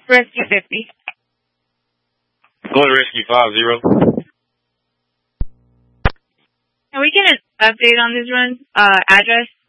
Rescue 50. Go to Rescue 50. Can we get an update on this run? Address?